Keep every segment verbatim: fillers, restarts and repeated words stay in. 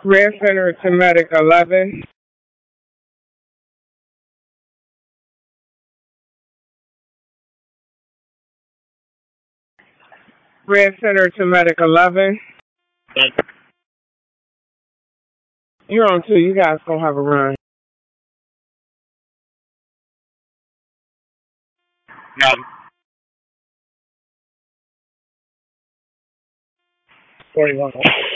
Red Center to Medic eleven. Red Center to Medic eleven. You're on two. You guys gonna have a run. No. forty-one.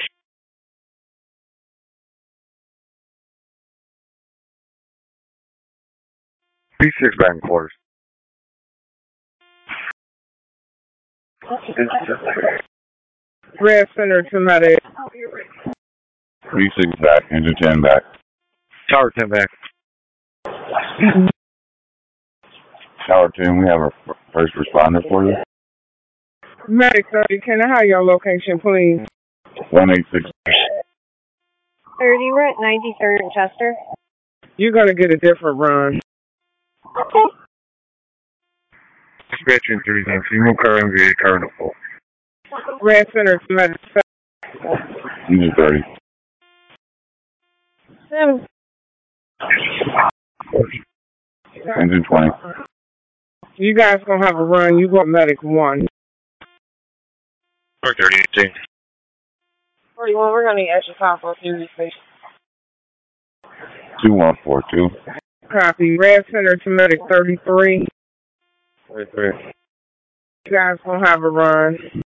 P six back and quarters. Red Center to Medic. P six back, engine ten back. Tower ten back. Tower ten, we have our first responder for you. Medic thirty, can I have your location, please? one eight six. thirty, we're at ninety-third and Chester. You're going to get a different run. Okay. Dispatching three nine, single car M V A car to full. Red Center to Medic Engine thirty. Seven. Engine twenty. You guys going to have a run. You got Medic one. thirty eighteen. forty-one, we're going to need extra time for a few station. two one four two. Copy. Red Center to Medic thirty-three. thirty-three. You guys going to have a run.